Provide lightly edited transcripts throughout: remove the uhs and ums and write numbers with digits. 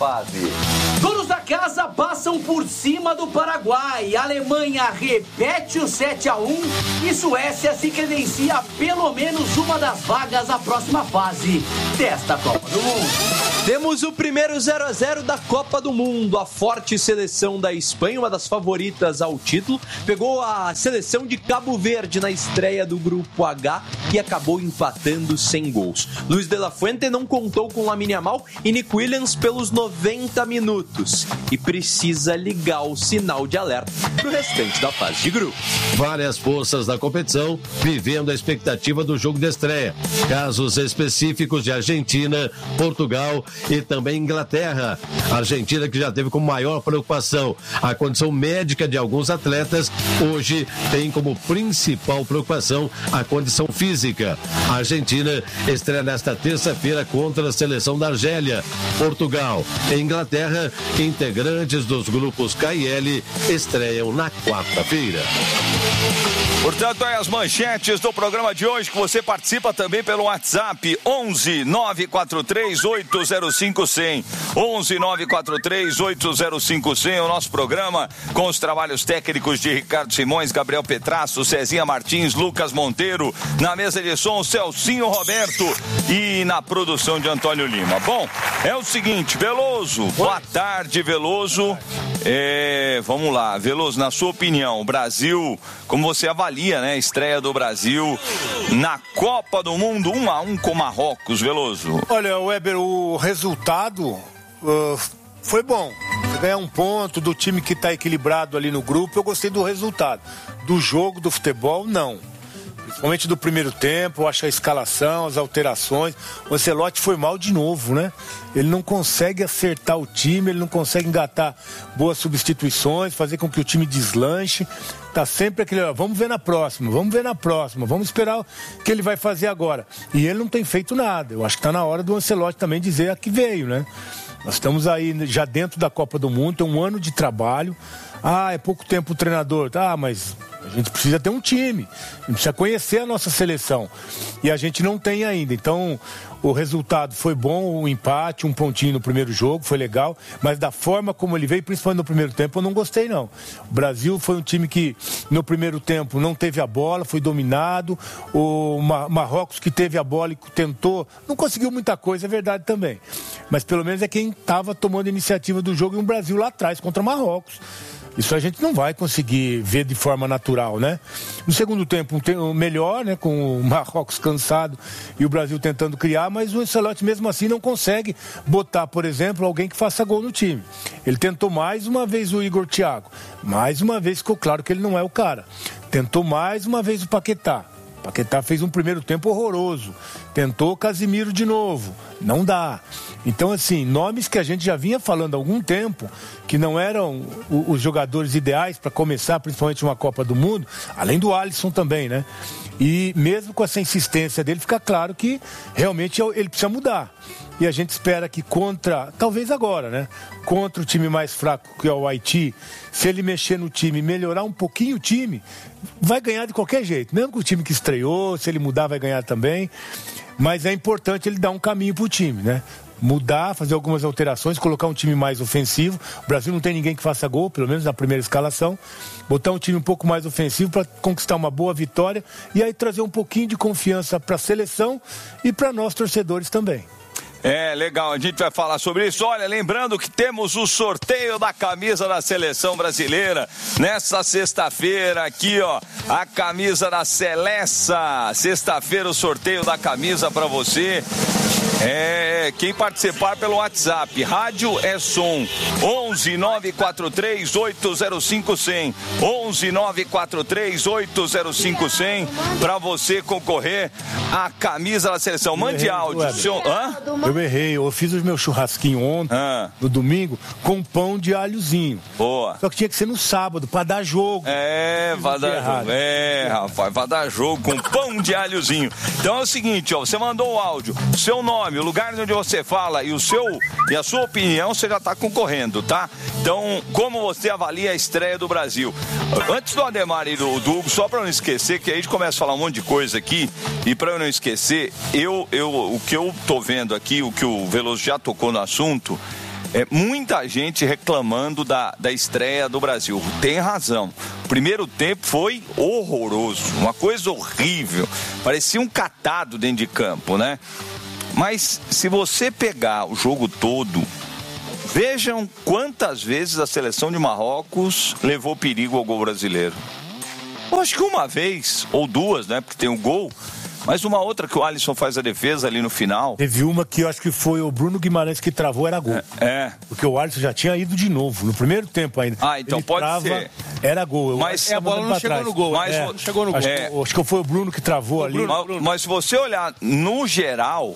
fase. Donos da casa passam por cima do Paraguai. A Alemanha repete o 7-1 e Suécia se credencia a pelo menos uma das vagas à próxima fase desta Copa do Mundo. Temos o primeiro 0-0 da Copa do Mundo. A forte seleção da Espanha, uma das favoritas ao título, pegou a seleção de Cabo Verde na estreia do Grupo H e acabou empatando sem gols. Luis de la Fuente não contou com Lamine Yamal e Nico Williams pelos 90 minutos e precisa ligar o sinal de alerta pro restante da fase de grupo. Várias forças da competição vivendo a expectativa do jogo de estreia. Casos específicos de Argentina, Portugal e também Inglaterra. A Argentina, que já teve como maior preocupação a condição médica de alguns atletas, hoje tem como principal preocupação a condição física. A Argentina estreia nesta terça-feira contra a seleção da Argélia. Portugal e Inglaterra, integrantes dos grupos K e L, estreiam na quarta-feira. Portanto, aí as manchetes do programa de hoje, que você participa também pelo WhatsApp 11 943 805 100. 11 943 805 100, o nosso programa com os trabalhos técnicos de Ricardo Simões, Gabriel Petrasso, Cezinha Martins, Lucas Monteiro, na mesa de som Celcinho Roberto e na produção de Antônio Lima. Bom, é o seguinte, Veloso, boa tarde, Veloso. Vamos lá, Veloso, na sua opinião, o Brasil, como você avalia, né, a estreia do Brasil na Copa do Mundo 1-1 com Marrocos, Veloso? Olha, Weber, o resultado foi bom. Ganhar um ponto do time que está equilibrado ali no grupo, eu gostei do resultado. Do jogo, do futebol, não. Principalmente do primeiro tempo, eu acho a escalação, as alterações. O Ancelotti foi mal de novo, né? Ele não consegue acertar o time, ele não consegue engatar boas substituições, fazer com que o time deslanche. Tá sempre aquele, vamos ver na próxima, vamos esperar o que ele vai fazer agora. E ele não tem feito nada. Eu acho que tá na hora do Ancelotti também dizer a que veio, né? Nós estamos aí já dentro da Copa do Mundo, tem um ano de trabalho. É pouco tempo o treinador. Mas a gente precisa ter um time. A gente precisa conhecer a nossa seleção. E a gente não tem ainda. Então, o resultado foi bom, o empate, um pontinho no primeiro jogo, foi legal. Mas da forma como ele veio, principalmente no primeiro tempo, eu não gostei, não. O Brasil foi um time que, no primeiro tempo, não teve a bola, foi dominado. O Marrocos, que teve a bola e tentou, não conseguiu muita coisa, é verdade também. Mas pelo menos é quem estava tomando a iniciativa do jogo, e o Brasil lá atrás, contra o Marrocos. Isso a gente não vai conseguir ver de forma natural, né? No segundo tempo, melhor, né? Com o Marrocos cansado e o Brasil tentando criar, mas o Ancelotti mesmo assim não consegue botar, por exemplo, alguém que faça gol no time. Ele tentou mais uma vez o Igor Thiago. Mais uma vez ficou claro que ele não é o cara. Tentou mais uma vez o Paquetá. Paquetá fez um primeiro tempo horroroso. Tentou Casimiro de novo. Não dá. Então, assim, nomes que a gente já vinha falando há algum tempo, que não eram os jogadores ideais para começar, principalmente uma Copa do Mundo, além do Alisson também, né? E mesmo com essa insistência dele, fica claro que realmente ele precisa mudar. E a gente espera que talvez agora, né? Contra o time mais fraco, que é o Haiti, se ele mexer no time, melhorar um pouquinho o time, vai ganhar de qualquer jeito. Mesmo com o time que estreou, se ele mudar, vai ganhar também. Mas é importante ele dar um caminho pro time, né? Mudar, fazer algumas alterações, colocar um time mais ofensivo. O Brasil não tem ninguém que faça gol, pelo menos na primeira escalação. Botar um time um pouco mais ofensivo para conquistar uma boa vitória e aí trazer um pouquinho de confiança para a seleção e para nós torcedores também. Legal, a gente vai falar sobre isso. Olha, lembrando que temos o sorteio da camisa da Seleção Brasileira nessa sexta-feira aqui, ó, a camisa da Seleça. Sexta-feira o sorteio da camisa para você. Quem participar pelo WhatsApp, Rádio é Som, 11 943 805 100, 11 943 805 100, para você concorrer à camisa da Seleção. Mande áudio. Eu errei, eu fiz o meu churrasquinho ontem, no domingo, com pão de alhozinho. Boa. Só que tinha que ser no sábado, pra dar jogo. Vai dar jogo. Rapaz, vai dar jogo com pão de alhozinho. Então é o seguinte, ó, você mandou o áudio, seu nome, o lugar onde você fala e a sua opinião, você já tá concorrendo, tá? Então, como você avalia a estreia do Brasil? Antes do Ademar e do Hugo, só pra não esquecer, que aí a gente começa a falar um monte de coisa aqui, e pra eu não esquecer, o que eu tô vendo aqui, o que o Veloso já tocou no assunto, Muita gente reclamando da estreia do Brasil. Tem razão. O primeiro tempo foi horroroso, uma coisa horrível. Parecia um catado dentro de campo, né? Mas se você pegar o jogo todo, vejam quantas vezes a seleção de Marrocos levou perigo ao gol brasileiro. Eu acho que uma vez, ou duas, né? Porque tem um gol. Mas uma outra que o Alisson faz a defesa ali no final. Teve uma que eu acho que foi o Bruno Guimarães que travou, era gol. Porque o Alisson já tinha ido de novo, no primeiro tempo ainda. Então ele pode ser. Era gol. Mas a bola não chegou no gol. Não chegou no gol. Acho que foi o Bruno que travou ali. Mas se você olhar no geral,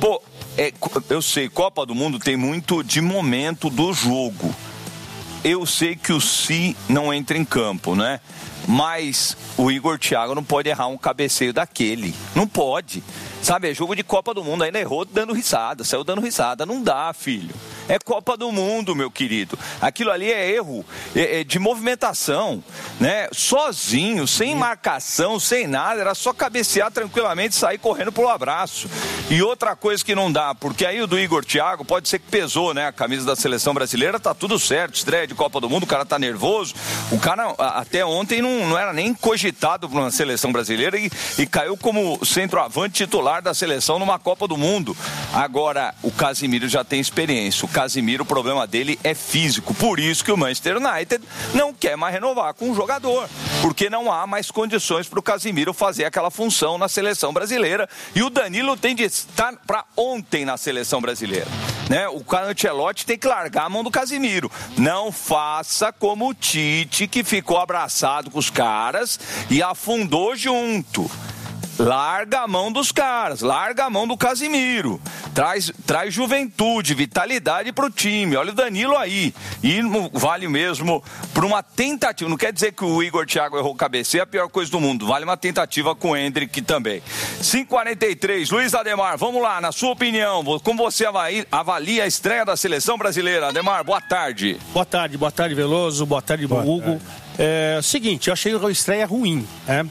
eu sei, Copa do Mundo tem muito de momento do jogo. Eu sei que o Si não entra em campo, né? Mas o Igor Thiago não pode errar um cabeceio daquele. Não pode. Sabe, é jogo de Copa do Mundo. Ainda errou dando risada, saiu dando risada. Não dá, filho. É Copa do Mundo, meu querido. Aquilo ali é erro de movimentação, né? Sozinho, sem marcação, sem nada. Era só cabecear tranquilamente e sair correndo pro abraço. E outra coisa que não dá, porque aí o do Igor Thiago pode ser que pesou, né? A camisa da seleção brasileira, tá tudo certo. Estreia de Copa do Mundo, o cara tá nervoso. O cara até ontem não era nem cogitado para uma seleção brasileira e caiu como centroavante titular da seleção numa Copa do Mundo. Agora, o Casemiro já tem experiência. O Casemiro, o problema dele é físico. Por isso que o Manchester United não quer mais renovar com o jogador. Porque não há mais condições para o Casemiro fazer aquela função na seleção brasileira. E o Danilo tem de estar para ontem na seleção brasileira. Né? O Ancelotti tem que largar a mão do Casemiro. Não faça como o Tite, que ficou abraçado com os caras e afundou junto. Larga a mão dos caras, larga a mão do Casemiro. Traz juventude, vitalidade pro time. Olha o Danilo aí. E vale mesmo por uma tentativa. Não quer dizer que o Igor Thiago errou o cabeceio, é a pior coisa do mundo. Vale uma tentativa com o Endrick também. 5h43, Luiz Ademar, vamos lá, na sua opinião, como você avalia a estreia da seleção brasileira? Ademar, boa tarde. Boa tarde, Veloso, boa tarde, Hugo. Seguinte, eu achei a estreia ruim, né?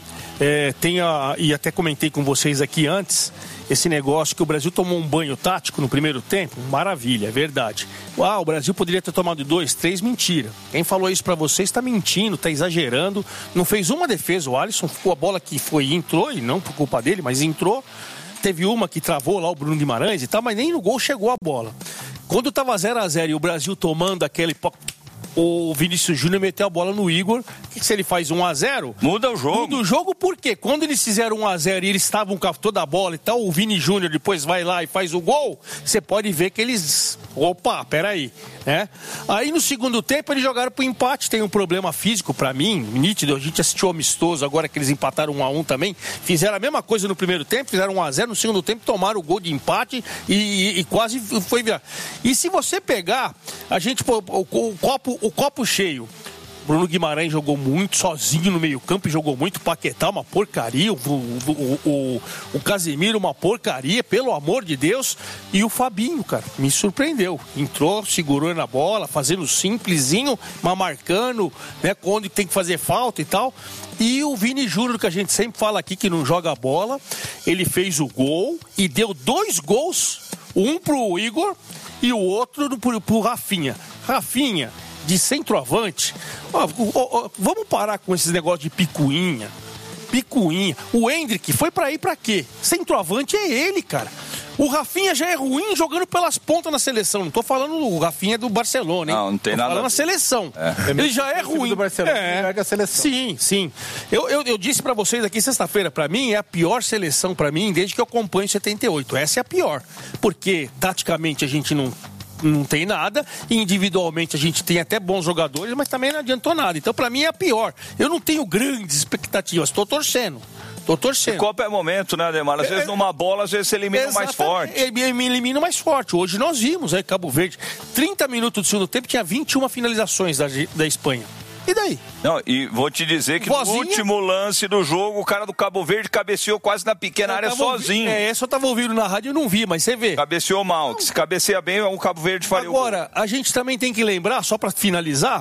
E até comentei com vocês aqui antes, esse negócio que o Brasil tomou um banho tático no primeiro tempo, maravilha, é verdade. O Brasil poderia ter tomado 2, 3, mentira. Quem falou isso pra vocês está mentindo, está exagerando, não fez uma defesa, o Alisson ficou a bola que entrou, e não por culpa dele, mas entrou. Teve uma que travou lá o Bruno Guimarães e tal, mas nem no gol chegou a bola. Quando estava 0-0 e o Brasil tomando aquele... O Vinícius Júnior meteu a bola no Igor. Se ele faz 1-0... Muda o jogo. Muda o jogo por quê? Quando eles fizeram 1-0 e eles estavam com toda a bola e tal, o Vini Júnior depois vai lá e faz o gol, você pode ver que eles... Opa, peraí. Né? Aí no segundo tempo eles jogaram pro empate. Tem um problema físico pra mim, nítido. A gente assistiu amistoso, agora que eles empataram 1-1 também. Fizeram a mesma coisa no primeiro tempo, fizeram 1-0. No segundo tempo tomaram o gol de empate e quase foi virar. E se você pegar, a gente o copo cheio. Bruno Guimarães jogou muito sozinho no meio campo e jogou muito. Paquetá, uma porcaria. O Casemiro, uma porcaria, pelo amor de Deus. E o Fabinho, cara, me surpreendeu. Entrou, segurou na bola, fazendo simplesinho, mas marcando, né, onde tem que fazer falta e tal. E o Vini Júnior, que a gente sempre fala aqui que não joga bola, ele fez o gol e deu 2 gols, um pro Igor e o outro pro Rafinha. Rafinha, de centroavante, vamos parar com esses negócios de picuinha. O Endrick foi pra ir pra quê? Centroavante é ele, cara. O Rafinha já é ruim jogando pelas pontas na seleção. Não tô falando o Rafinha do Barcelona, hein? Não tem nada. Tô falando na seleção. Ele já é ruim. Do Barcelona, a seleção. Sim. Eu disse pra vocês aqui sexta-feira, pra mim é a pior seleção pra mim desde que eu acompanho 78. Essa é a pior. Porque taticamente a gente não tem nada, individualmente a gente tem até bons jogadores, mas também não adiantou nada. Então, pra mim, é a pior. Eu não tenho grandes expectativas, tô torcendo. Copa é momento, né, Ademar? Às vezes numa bola, às vezes você elimina o mais forte. Ele me elimina o mais forte. Hoje nós vimos, Cabo Verde, 30 minutos do segundo tempo, tinha 21 finalizações da Espanha. E daí? Não, e vou te dizer que no último lance do jogo, o cara do Cabo Verde cabeceou quase na pequena área sozinho. Essa eu tava ouvindo na rádio e não vi, mas você vê. Cabeceou mal, que se cabeceia bem, o Cabo Verde faria Agora, a gente também tem que lembrar, só pra finalizar,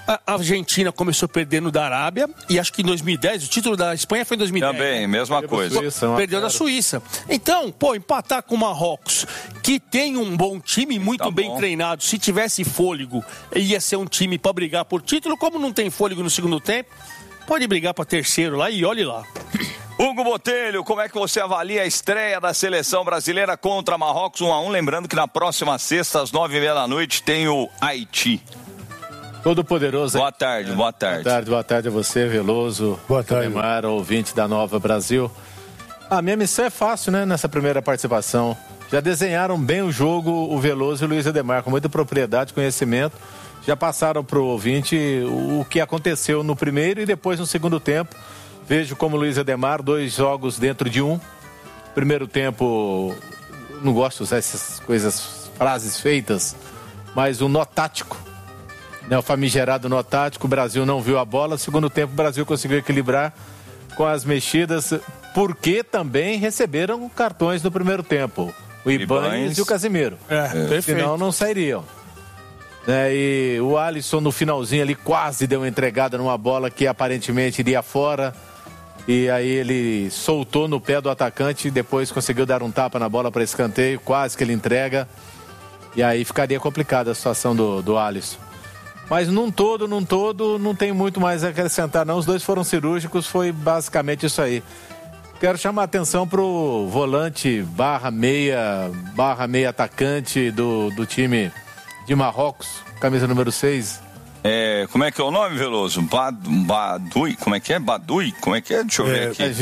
A Argentina começou perdendo da Arábia e acho que em 2010, o título da Espanha foi em 2010. Também, mesma coisa. Suíça, perdeu da Suíça. Então, empatar com o Marrocos, que tem um bom time, muito bem treinado, se tivesse fôlego, ia ser um time para brigar por título. Como não tem fôlego no segundo tempo, pode brigar para terceiro lá e olhe lá. Hugo Botelho, como é que você avalia a estreia da seleção brasileira contra Marrocos 1-1? Lembrando que na próxima sexta, às 9h30 da noite, tem o Haiti. Todo poderoso. Boa tarde. Boa tarde a você, Veloso. Boa tarde. Neymar, ouvinte da Nova Brasil. A minha missão é fácil, né, nessa primeira participação. Já desenharam bem o jogo o Veloso e o Luiz Ademar, com muita propriedade, conhecimento. Já passaram para o ouvinte o que aconteceu no primeiro e depois no segundo tempo. Vejo como Luiz Ademar, 2 jogos dentro de um. Primeiro tempo, não gosto de usar essas frases feitas, mas um nó tático, né? O famigerado nó tático, o Brasil não viu a bola. Segundo tempo, o Brasil conseguiu equilibrar com as mexidas, porque também receberam cartões no primeiro tempo. O Ibanez e o Casimiro. Perfeito. Senão não sairiam. E o Alisson no finalzinho ali quase deu uma entregada numa bola que aparentemente iria fora. E aí ele soltou no pé do atacante e depois conseguiu dar um tapa na bola para escanteio, quase que ele entrega. E aí ficaria complicada a situação do Alisson. Mas num todo, não tem muito mais a acrescentar não. Os dois foram cirúrgicos, foi basicamente isso aí. Quero chamar a atenção pro volante /meia atacante do time de Marrocos, camisa número 6. Como é que é o nome, Veloso? Badui? Como é que é? Badui? Como é que é? Deixa eu ver aqui.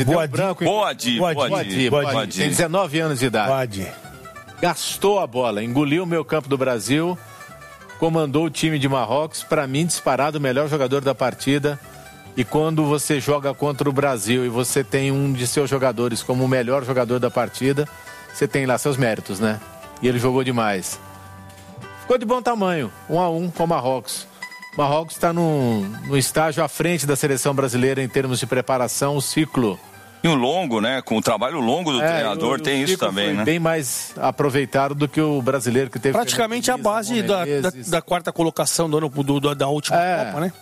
Boadi. Tem 19 anos de idade. Boadi. Gastou a bola, engoliu o meio campo do Brasil, comandou o time de Marrocos, para mim disparado o melhor jogador da partida. E quando você joga contra o Brasil e você tem um de seus jogadores como o melhor jogador da partida, você tem lá seus méritos, né? E ele jogou demais. Ficou de bom tamanho, 1-1 com o Marrocos. Marrocos está no estágio à frente da seleção brasileira em termos de preparação, o ciclo. E o longo, né? Com o trabalho longo do treinador, tem isso também, né? Bem mais aproveitado do que o brasileiro que teve... Praticamente a base da quarta colocação da última Copa, né?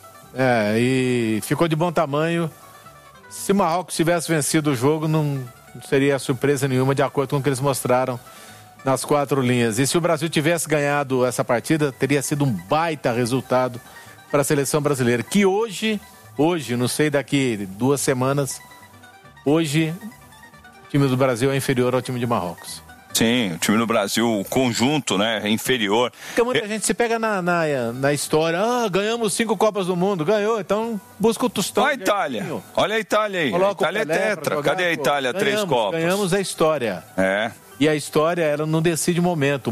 E ficou de bom tamanho. Se o Marrocos tivesse vencido o jogo, não seria surpresa nenhuma, de acordo com o que eles mostraram nas 4 linhas. E se o Brasil tivesse ganhado essa partida, teria sido um baita resultado para a seleção brasileira, que hoje, não sei daqui 2 semanas, hoje o time do Brasil é inferior ao time de Marrocos. Sim, o time do Brasil, o conjunto, né, é inferior. Porque muita gente se pega na história, ganhamos 5 Copas do Mundo, ganhou, então busca o tostão. Olha a Itália, olha a Itália aí, a Itália é tetra, cadê a Itália? 3 Copas. Ganhamos a história. E a história, ela não decide o momento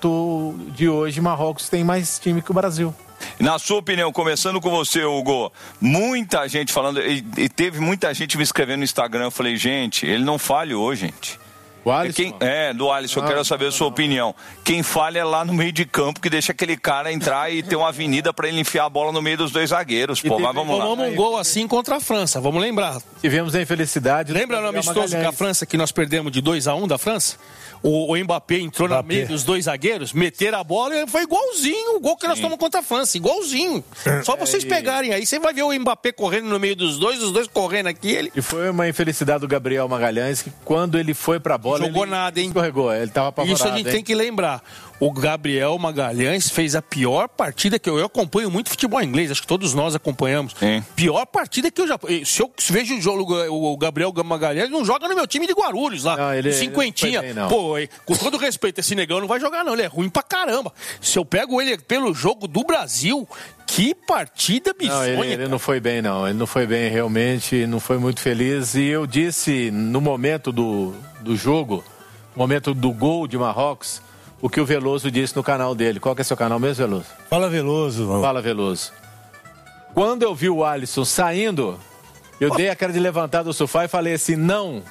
de hoje, Marrocos tem mais time que o Brasil. Na sua opinião, começando com você, Hugo, muita gente falando, e teve muita gente me escrevendo no Instagram, eu falei, gente, ele não falhou, gente. O Alisson? Do Alisson, eu quero saber a sua opinião. Quem falha é lá no meio de campo, que deixa aquele cara entrar e ter uma avenida para ele enfiar a bola no meio dos 2 zagueiros. Mas vamos lá. Tomamos um gol assim contra a França, vamos lembrar. Tivemos a infelicidade. Lembra no amistoso que a França, que nós perdemos de 2-1 da França? O Mbappé entrou no meio dos 2 zagueiros, meteram a bola e foi igualzinho o gol que nós tomamos contra a França, igualzinho. Só vocês pegarem aí, você vai ver o Mbappé correndo no meio dos dois, os dois correndo aqui. E foi uma infelicidade do Gabriel Magalhães, que quando ele foi pra bola, jogou nada, hein? Escorregou, ele tava apavorado. Isso a gente tem que lembrar. O Gabriel Magalhães fez a pior partida que eu acompanho muito futebol inglês, acho que todos nós acompanhamos. Sim. Pior partida que eu já... Se eu vejo o jogo, o Gabriel Magalhães não joga no meu time de Guarulhos lá, não, cinquentinha. Não bem, não. Com todo respeito, esse negão não vai jogar não, ele é ruim pra caramba. Se eu pego ele pelo jogo do Brasil, que partida bizonha. Não, ele não foi bem não, ele não foi bem realmente, não foi muito feliz. E eu disse no momento do jogo, no momento do gol de Marrocos, o que o Veloso disse no canal dele. Qual que é seu canal mesmo, Veloso? Fala Veloso. Fala Veloso. Quando eu vi o Alisson saindo, eu dei a cara de levantar do sofá e falei assim, não.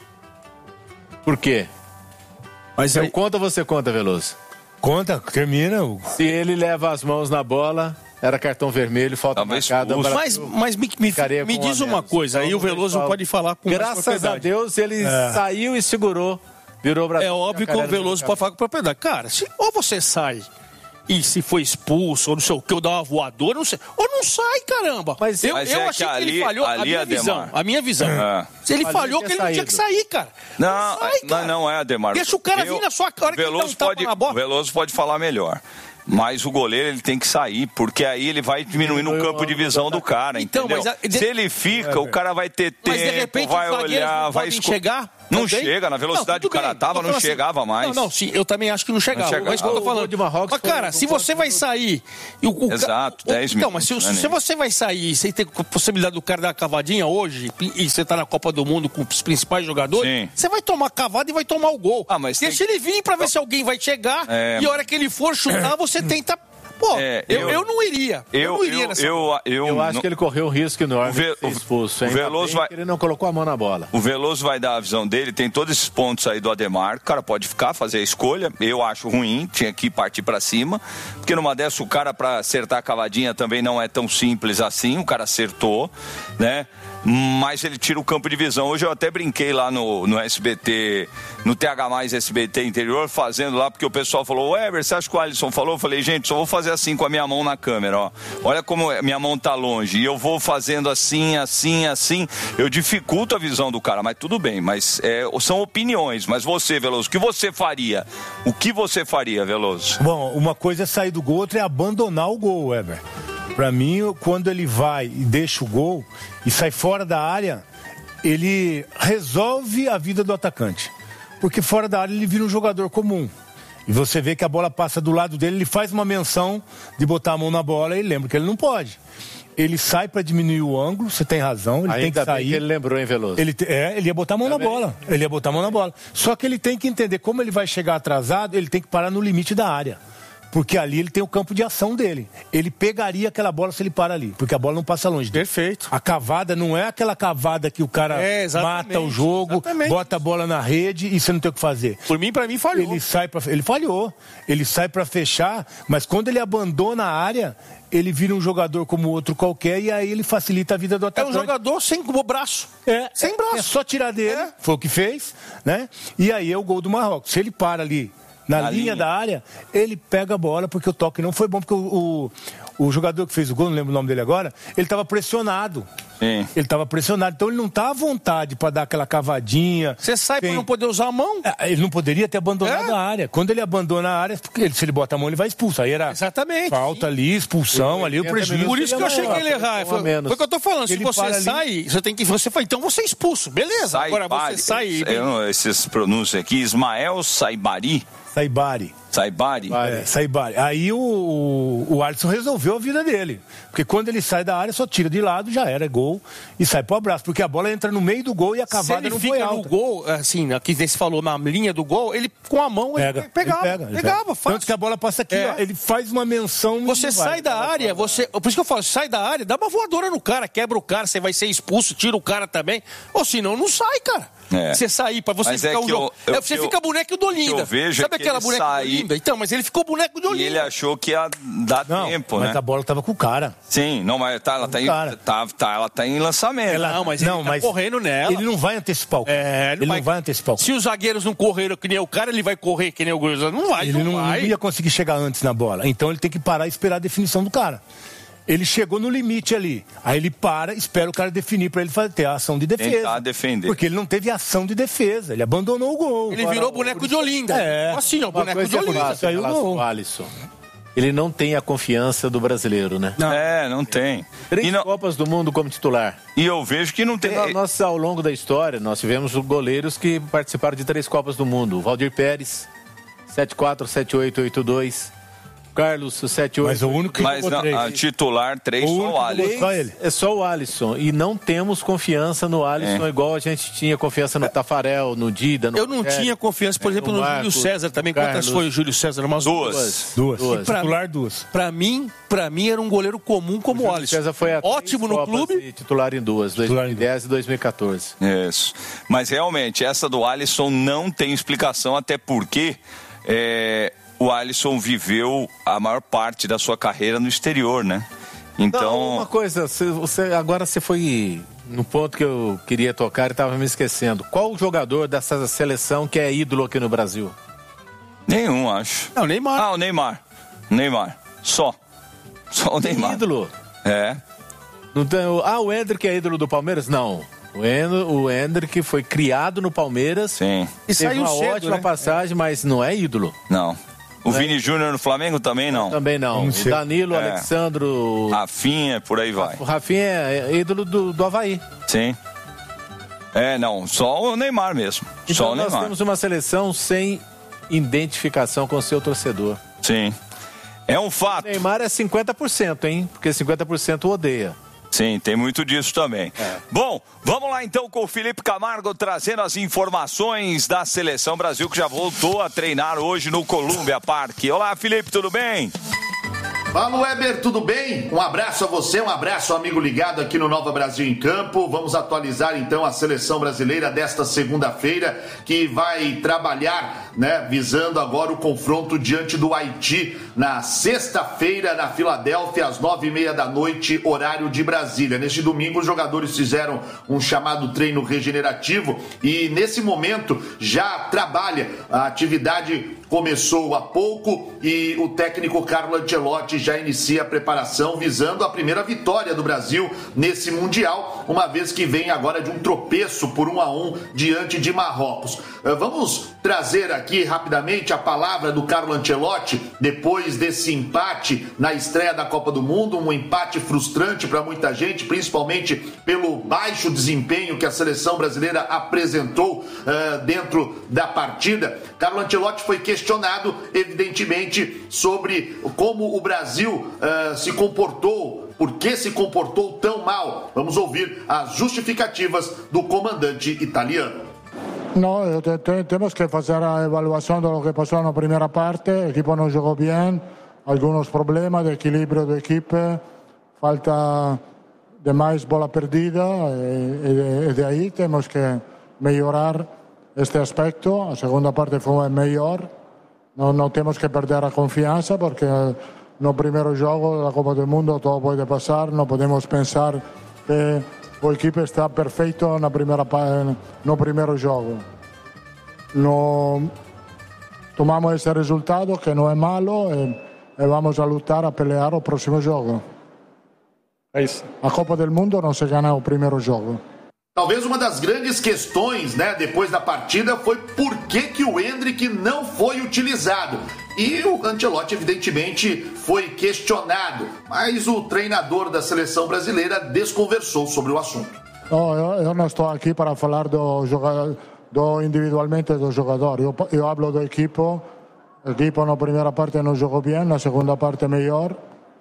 Por quê? Mas eu conto ou você conta, Veloso? Conta, termina. Se ele leva as mãos na bola, era cartão vermelho, falta marcada. Mas me diz uma coisa, aí o Veloso pode falar com graças a Deus ele saiu e segurou. Virou o Brasil. É óbvio que o Veloso pode falar com propriedade. Cara, ou você sai e se foi expulso, ou não sei o que, ou dá uma voadora, não sei. Ou não sai, caramba. Mas eu é achei que ali, ele falhou, ali a minha visão. Se ele falhou, que ele não tinha que sair, cara. Não, sai, cara. não é, Ademar. Deixa o cara vir na sua cara que ele dá um tapa na bola. O Veloso pode falar melhor. Mas o goleiro ele tem que sair, porque aí ele vai diminuindo o campo de visão do cara, então, entendeu? Se ele fica, o cara vai ter tempo, mas de repente, vai olhar, vai chegar. Não chega, na velocidade que o cara tava, não chegava mais. Não, sim, eu também acho que não chegava. Mas eu tô falando, mas cara, se você vai sair... Exato, 10 minutos. Então, mas se você vai sair, você tem a possibilidade do cara dar uma cavadinha hoje, e você tá na Copa do Mundo com os principais jogadores, você vai tomar cavada e vai tomar o gol. Deixa ele vir pra ver se alguém vai chegar, e a hora que ele for chutar, você tenta... Pô, eu não iria. Eu não iria nessa eu acho que ele correu o risco enorme de ser expulso. O Veloso ele não colocou a mão na bola. O Veloso vai dar a visão dele, tem todos esses pontos aí do Ademar. O cara pode ficar, fazer a escolha. Eu acho ruim, tinha que partir pra cima. Porque numa dessa, o cara pra acertar a cavadinha também não é tão simples assim. O cara acertou, né? Mas ele tira o campo de visão. Hoje eu até brinquei lá no SBT, no TH Mais SBT Interior, fazendo lá, porque o pessoal falou, Weber, você acha que o Alisson falou? Eu falei, gente, só vou fazer assim com a minha mão na câmera, ó. Olha como minha mão tá longe. E eu vou fazendo assim, assim, assim. Eu dificulto a visão do cara, mas tudo bem. Mas são opiniões. Mas você, Veloso, o que você faria? O que você faria, Veloso? Bom, uma coisa é sair do gol, outra é abandonar o gol, Weber. Pra mim, quando ele vai e deixa o gol e sai fora da área, ele resolve a vida do atacante. Porque fora da área ele vira um jogador comum. E você vê que a bola passa do lado dele, ele faz uma menção de botar a mão na bola e lembra que ele não pode. Ele sai para diminuir o ângulo, você tem razão, ele tem que sair. Que ele lembrou, hein, Veloso? Ele ia botar a mão na bola. Ele ia botar a mão na bola. Só que ele tem que entender como ele vai chegar atrasado, ele tem que parar no limite da área. Porque ali ele tem o campo de ação dele. Ele pegaria aquela bola se ele para ali, porque a bola não passa longe dele. Perfeito. A cavada não é aquela cavada que o cara mata o jogo, bota a bola na rede e você não tem o que fazer. Pra mim falhou. Ele falhou. Ele sai para fechar, mas quando ele abandona a área, ele vira um jogador como outro qualquer e aí ele facilita a vida do atacante. É um jogador sem braço. Sem braço. É só tirar dele, foi o que fez, né? E aí é o gol do Marrocos. Se ele para ali na linha da área, ele pega a bola, porque o toque não foi bom, porque o jogador que fez o gol, não lembro o nome dele agora, ele estava pressionado. Sim. Ele estava pressionado, então ele não está à vontade para dar aquela cavadinha. Você sai para não poder usar a mão? Ele não poderia ter abandonado a área. Quando ele abandona a área, porque se ele bota a mão, ele vai expulso. Aí era falta ali, expulsão ali, o prejuízo. Por isso que eu achei que ele errar. Foi o que eu tô falando. Se você sai, você tem que. Você fala, então você é expulso. Beleza. Agora você sai. Esses pronúncios aqui, Ismael Saibari. Saibari. Aí o Alisson resolveu a vida dele. Porque quando ele sai da área, só tira de lado, já era gol e sai pro abraço. Porque a bola entra no meio do gol e a cavada não foi alta. Se ele fica no gol, assim, aqui você falou, na linha do gol, ele com a mão pegava. Tanto que a bola passa aqui, ó, ele faz uma menção. Você sai da área, por isso que eu falo, sai da área, dá uma voadora no cara, quebra o cara, você vai ser expulso, tira o cara também. Ou senão, não sai, cara. Você sair pra você ficar um jogo. Você fica boneco do Olinda. Sabe aquela boneca do Olinda? Então, mas ele ficou boneco do Olinda. E ele achou que ia dar tempo, né? Mas a bola tava com o cara. Sim, não, mas ela tá em lançamento. Mas ele tá correndo nela. Ele não vai antecipar o cara. Ele não vai antecipar o cara. Se os zagueiros não correram que nem o cara, ele vai correr que nem o goleiro. Não vai, ele não ia conseguir chegar antes na bola. Então ele tem que parar e esperar a definição do cara. Ele chegou no limite ali. Aí ele para, espera o cara definir pra ele ter a ação de defesa. Tentar defender. Porque ele não teve ação de defesa. Ele abandonou o gol. Ele virou boneco de Olinda. Assim, ó, boneco de Olinda. Saiu o Alisson. Ele não tem a confiança do brasileiro, né? Não tem. 3 Copas do Mundo como titular. E eu vejo que não tem. Nós, ao longo da história, nós tivemos goleiros que participaram de 3 Copas do Mundo. O Valdir Pérez, 7-4, 7-8, 8-2. Carlos, 7-8. Mas o único que a titular 3 só o Alisson. É só o Alisson. E não temos confiança no Alisson igual a gente tinha confiança no Tafarel, no Dida. Eu não tinha confiança, por exemplo, no Júlio César também. Quantas foi o Júlio César? Umas duas. Titular 2. Pra mim era um goleiro comum como o Alisson. César foi ótimo no clube. Titular em 2, 2010 e 2014. Isso. Mas realmente, essa do Alisson não tem explicação, até porque o Alisson viveu a maior parte da sua carreira no exterior, né? Então... Não, uma coisa, agora você foi no ponto que eu queria tocar e estava me esquecendo. Qual o jogador dessa seleção que é ídolo aqui no Brasil? Nenhum, acho. Não, o Neymar. O Neymar. Neymar. Só o Neymar. Ídolo. É. Não tem, o Endrick é ídolo do Palmeiras? Não. O Endrick foi criado no Palmeiras. Sim. E teve saiu uma cedo, ótima passagem, mas não é ídolo. Não. O Vini Júnior no Flamengo também não. Também não. O Danilo, Alexandro... Rafinha, por aí vai. O Rafinha é ídolo do Avaí. Sim. Não, só o Neymar mesmo. Então só o nós Neymar. temos uma seleção sem identificação com o seu torcedor. Sim. É um fato. O Neymar é 50%, hein? Porque 50% o odeia. Sim, tem muito disso também. Bom, vamos lá então com o Felipe Camargo trazendo as informações da Seleção Brasil, que já voltou a treinar hoje no Columbia Park. Olá, Felipe, tudo bem? Fala, Weber, tudo bem? Um abraço a você, um abraço, amigo ligado aqui no Nova Brasil em Campo. Vamos atualizar então a Seleção Brasileira desta segunda-feira, que vai trabalhar, visando agora o confronto diante do Haiti na sexta-feira na Filadélfia, às 9h30 da noite, horário de Brasília. Neste domingo, os jogadores fizeram um chamado treino regenerativo e nesse momento já trabalha. A atividade começou há pouco e o técnico Carlo Ancelotti já inicia a preparação visando a primeira vitória do Brasil nesse Mundial, uma vez que vem agora de um tropeço por 1-1 diante de Marrocos. Vamos trazer aqui rapidamente a palavra do Carlo Ancelotti depois desse empate na estreia da Copa do Mundo, um empate frustrante para muita gente, principalmente pelo baixo desempenho que a seleção brasileira apresentou dentro da partida. Carlo Ancelotti foi questionado, evidentemente, sobre como o Brasil se comportou, por que se comportou tão mal. Vamos ouvir as justificativas do comandante italiano. No, tenemos que hacer la evaluación de lo que pasó en la primera parte. El equipo no jugó bien, algunos problemas de equilibrio de equipo, falta de más bola perdida y de ahí tenemos que mejorar este aspecto. La segunda parte fue mejor. No tenemos que perder la confianza porque no primero juego de la Copa del Mundo todo puede pasar. No podemos pensar que el equipo está perfecto en el primer juego. No tomamos ese resultado que no es malo y vamos a luchar a pelear el próximo juego. A Copa del Mundo não se gana o primeiro jogo. Talvez uma das grandes questões, depois da partida foi por que o Endrick não foi utilizado. E o Ancelotti, evidentemente, foi questionado, mas o treinador da seleção brasileira desconversou sobre o assunto. Eu não estou aqui para falar individualmente do jogador. Eu hablo do equipo. O equipo na primeira parte não jogou bem, na segunda parte melhor.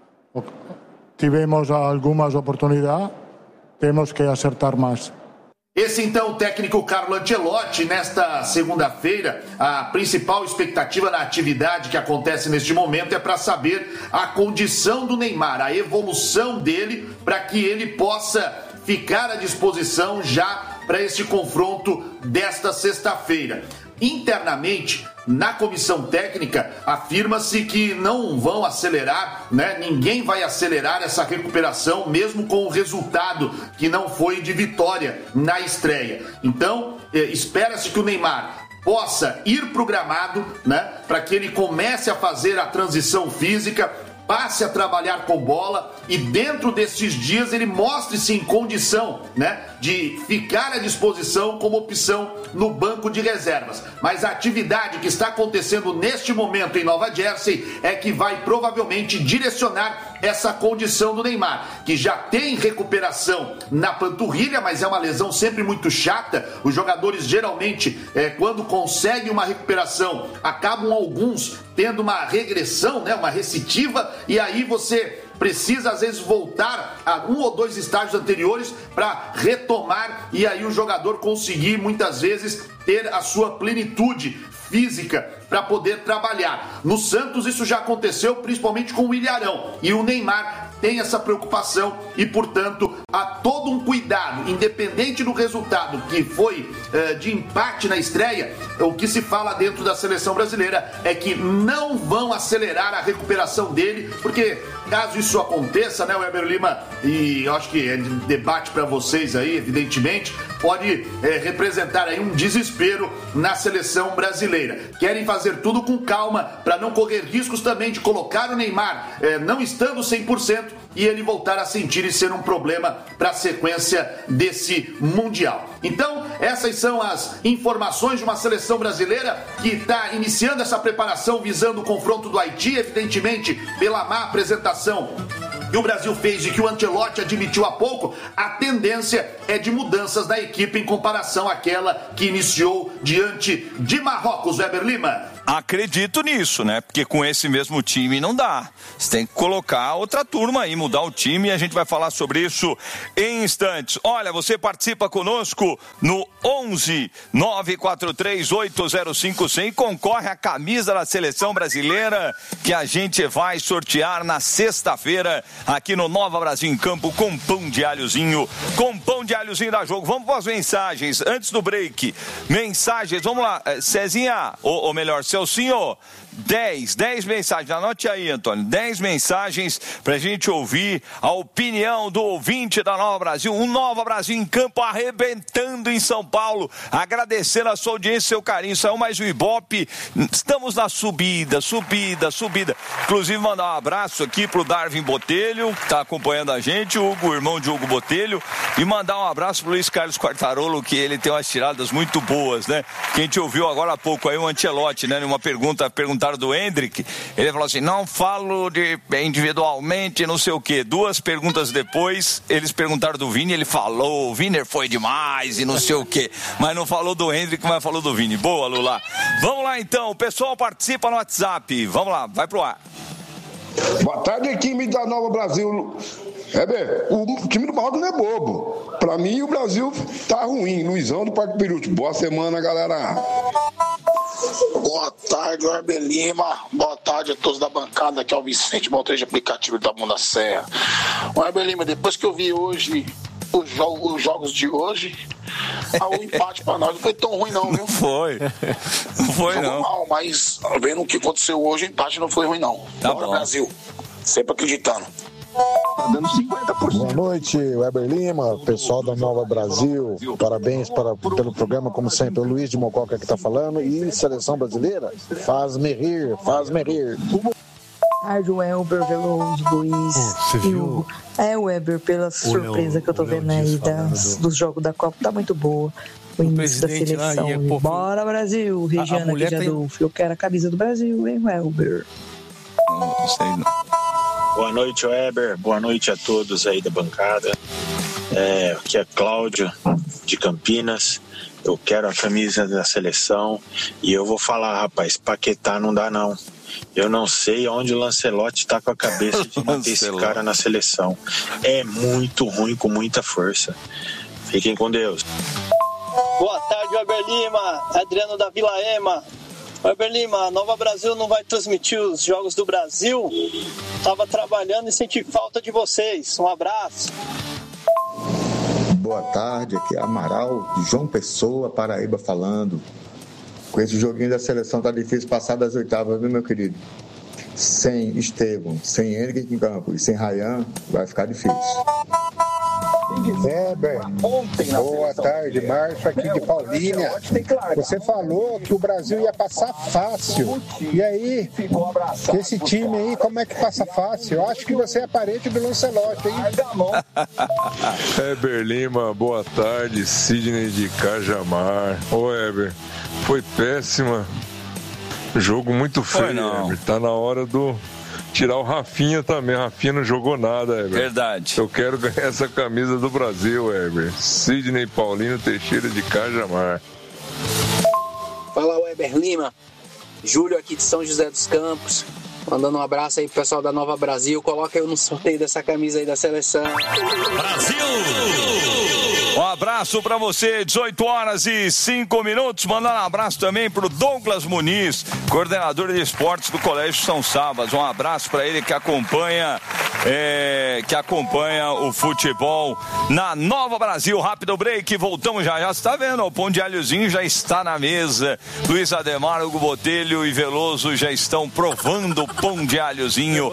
Tivemos algumas oportunidades, temos que acertar mais. Esse então o técnico Carlo Ancelotti. Nesta segunda-feira, a principal expectativa na atividade que acontece neste momento é para saber a condição do Neymar, a evolução dele, para que ele possa ficar à disposição já para este confronto desta sexta-feira. Internamente, na comissão técnica, afirma-se que não vão acelerar, ninguém vai acelerar essa recuperação, mesmo com o resultado que não foi de vitória na estreia. Então, espera-se que o Neymar possa ir para o gramado, para que ele comece a fazer a transição física, passe a trabalhar com bola e dentro desses dias ele mostre-se em condição, de ficar à disposição como opção no banco de reservas. Mas a atividade que está acontecendo neste momento em Nova Jersey é que vai provavelmente direcionar essa condição do Neymar, que já tem recuperação na panturrilha, mas é uma lesão sempre muito chata. Os jogadores geralmente, quando conseguem uma recuperação, acabam alguns tendo uma regressão, uma recidiva, e aí você precisa às vezes voltar a um ou dois estágios anteriores para retomar e aí o jogador conseguir muitas vezes ter a sua plenitude física para poder trabalhar. No Santos isso já aconteceu principalmente com o Ilharão, e o Neymar tem essa preocupação e, portanto, há todo um cuidado, independente do resultado que foi de empate na estreia. O que se fala dentro da seleção brasileira é que não vão acelerar a recuperação dele, porque caso isso aconteça, né, Weber Lima, e eu acho que é de debate para vocês aí, evidentemente, pode representar aí um desespero na seleção brasileira. Querem fazer tudo com calma para não correr riscos também de colocar o Neymar não estando 100% e ele voltar a sentir e ser um problema para a sequência desse Mundial. Então, essas são as informações de uma seleção brasileira que está iniciando essa preparação visando o confronto do Haiti, evidentemente pela má apresentação que o Brasil fez e que o Ancelotti admitiu há pouco. A tendência é de mudanças na equipe em comparação àquela que iniciou diante de Marrocos, Weber Lima. Acredito nisso, né? Porque com esse mesmo time não dá. Você tem que colocar outra turma aí, mudar o time, e a gente vai falar sobre isso em instantes. Olha, você participa conosco no 11 943 805 100 e concorre à camisa da seleção brasileira que a gente vai sortear na sexta-feira aqui no Nova Brasil em Campo com pão de alhozinho da Jogo. Vamos para as mensagens antes do break. Mensagens, vamos lá, Cezinha, ou melhor, Celcinho, 10 mensagens, anote aí, Antônio, 10 mensagens pra gente ouvir a opinião do ouvinte da Nova Brasil, um Nova Brasil em Campo arrebentando em São Paulo, agradecendo a sua audiência e seu carinho. Saiu mais um Ibope, estamos na subida, inclusive mandar um abraço aqui pro Darwin Botelho, que tá acompanhando a gente, o Hugo, irmão de Hugo Botelho, e mandar um abraço pro Luiz Carlos Quartarolo, que ele tem umas tiradas muito boas, né, que a gente ouviu agora há pouco aí o Ancelotti, né, numa perguntaram do Hendrick, ele falou assim, não falo individualmente, não sei o quê. 2 perguntas depois, eles perguntaram do Vini, ele falou, o Vini foi demais e não sei o quê, mas não falou do Hendrick, mas falou do Vini. Boa, Lula. Vamos lá então, o pessoal participa no WhatsApp, vamos lá, vai pro ar. Boa tarde, time da Nova Brasil. O time do Barroca não é bobo. Pra mim, o Brasil tá ruim. Luizão do Parque Perucho. Boa semana, galera. Boa tarde, Weber Lima. Boa tarde a todos da bancada. Aqui é o Vicente, motorista de aplicativo da Mão da Serra. Weber Lima, depois que eu vi hoje os jogos de hoje, o empate pra nós não foi tão ruim não, viu? Não foi não. Mal, mas vendo o que aconteceu hoje, o empate não foi ruim não. Tá Bora, bom. Brasil. Sempre acreditando. Tá dando 50%. Boa noite, Weber Lima, pessoal da Nova Brasil. Parabéns pelo programa, como sempre. O Luiz de Mococa que está falando. E seleção brasileira, faz-me rir. Tarde, Weber, Veloso, Luiz e Hugo. Weber, pela surpresa que eu tô vendo aí dos jogos da Copa, tá muito boa. O início da seleção. Bora, Brasil! Regiana aqui de Adolfo. Eu quero a camisa do Brasil, hein, Weber? Não sei não. Boa noite, Weber. Boa noite a todos aí da bancada. Aqui é Cláudio, de Campinas. Eu quero a camisa da seleção. E eu vou falar, rapaz, Paquetá não dá não. Eu não sei onde o Lancelotti tá com a cabeça de manter esse cara na seleção. É muito ruim, com muita força. Fiquem com Deus. Boa tarde, Weber Lima. Adriano da Vila Ema. Weber Lima, a Nova Brasil não vai transmitir os Jogos do Brasil? Tava trabalhando e senti falta de vocês. Um abraço. Boa tarde, aqui é Amaral, de João Pessoa, Paraíba, falando. Com esse joguinho da seleção tá difícil passar das oitavas, viu, meu querido? Sem Estevão, sem Henrique em campo e sem Rayan, vai ficar difícil. Weber, boa tarde, Márcio aqui de Paulínia. Você falou que o Brasil ia passar fácil. E aí, esse time aí, como é que passa fácil? Eu acho que você é parente do Lancelotti, hein? Weber Lima, boa tarde, Sidney de Cajamar. Ô Weber, foi péssima. Jogo muito feio, Weber. Tá na hora do... tirar o Rafinha também. O Rafinha não jogou nada, Weber. Verdade. Eu quero ganhar essa camisa do Brasil, Weber. Sidney Paulino Teixeira de Cajamar. Fala, Weber Lima. Júlio aqui de São José dos Campos. Mandando um abraço aí pro pessoal da Nova Brasil. Coloca eu no sorteio dessa camisa aí da seleção. Brasil! Um abraço pra você, 18h05. Mandando um abraço também pro Douglas Muniz, coordenador de esportes do Colégio São Sabas. Um abraço pra ele que acompanha que acompanha o futebol na Nova Brasil. Rápido break, voltamos já. Já está vendo, o pão de alhozinho já está na mesa. Luiz Ademar, Hugo Botelho e Veloso já estão provando o pão de alhozinho.